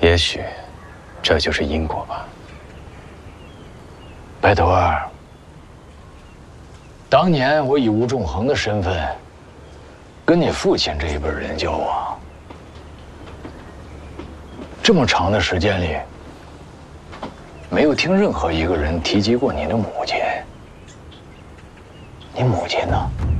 也许，这就是因果吧。白头儿，当年我以吴仲恒的身份，跟你父亲这一辈人交往，这么长的时间里，没有听任何一个人提及过你的母亲。你母亲呢？